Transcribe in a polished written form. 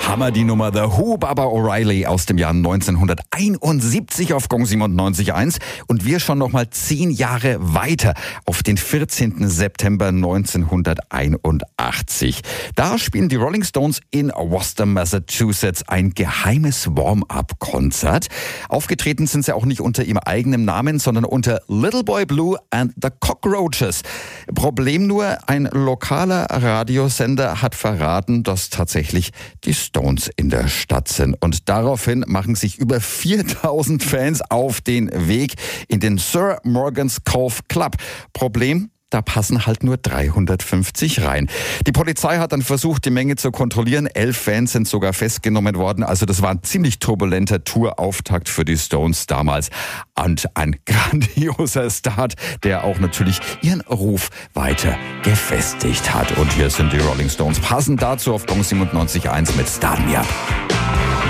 Hammer die Nummer The Who, Baba O'Reilly aus dem Jahr 1971 auf Gong 97.1 und wir schon nochmal 10 Jahre weiter auf den 14. September 1981. Da spielen die Rolling Stones in Worcester, Massachusetts ein geheimes Warm-up-Konzert. Aufgetreten sind sie auch nicht unter ihrem eigenen Namen, sondern unter Little Boy Blue and the Cockroaches. Problem nur, ein lokaler Radiosender hat verraten, dass tatsächlich die Stones in der Stadt sind. Und daraufhin machen sich über 4000 Fans auf den Weg in den Sir Morgan's Cove Club. Problem? Da passen halt nur 350 rein. Die Polizei hat dann versucht, die Menge zu kontrollieren. 11 Fans sind sogar festgenommen worden. Also das war ein ziemlich turbulenter Tourauftakt für die Stones damals. Und ein grandioser Start, der auch natürlich ihren Ruf weiter gefestigt hat. Und hier sind die Rolling Stones. Passend dazu auf Gong 97.1 mit Start Me Up.